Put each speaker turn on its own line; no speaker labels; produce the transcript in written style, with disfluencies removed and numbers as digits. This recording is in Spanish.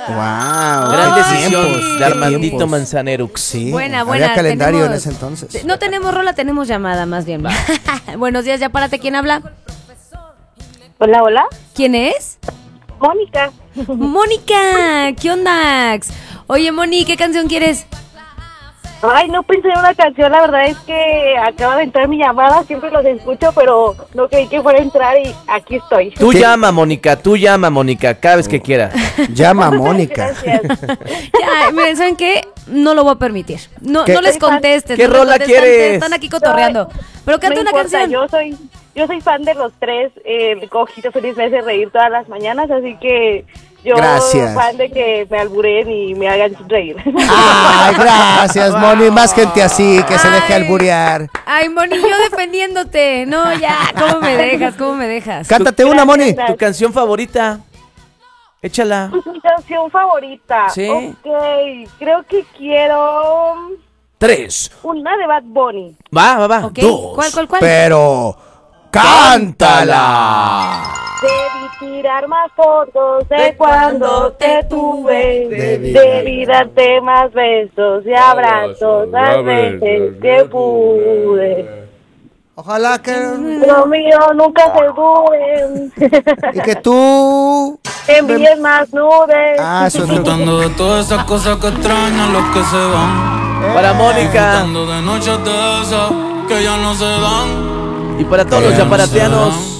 Wow,
Gran
qué
decisión
tiempos,
de Armandito
qué tiempos.
Manzanero.
Sí,
Buena.
había calendario
tenemos-
en ese entonces.
No tenemos rola, tenemos llamada más bien. Buenos días, ya párate. ¿Quién habla?
Hola, hola.
¿Quién es?
Mónica.
Mónica, ¿qué onda? Oye, Moni, ¿qué canción quieres?
Ay, no pensé en una canción, la verdad es que acaba de entrar mi llamada, siempre los escucho, pero no creí que fuera a entrar y aquí estoy.
Tú llama, Mónica, cada vez que quiera.
Llama a Mónica.
Gracias.
Ya, miren, ¿saben qué? No lo voy a permitir. No,
¿Qué?
no les contestes.
¿Qué
no les
rola
contestes,
quieres?
Están aquí cotorreando. Pero canta
No
una
importa,
canción.
yo soy fan de los tres, Cojito Feliz me hace reír todas las mañanas, así que yo
Gracias.
fan de que me alburen y me hagan reír.
Ay, gracias, Moni. Más gente así que se deje
Ay.
alburear.
Ay, Moni, yo defendiéndote. No, ya, ¿cómo me dejas? ¿Cómo me dejas?
Cántate una, Moni.
Gracias.
¿Tu canción favorita? Échala.
Mi canción favorita.
Sí.
Ok, creo que quiero
3.
una de Bad Bunny.
Va.
Ok,
2.
¿Cuál?
Pero cántala.
Debí tirar más fotos de cuando te tuve. Debí darte más besos y abrazos las veces que pude.
Ojalá que
Lo mío nunca se dure.
y que tú.
Envíes más nudes.
Ah, eso es
Disfrutando de todas esas cosas que extrañan los que se van.
Para Mónica.
Disfrutando de noches de esas que ya no se dan.
Y para todos los yaparateanos.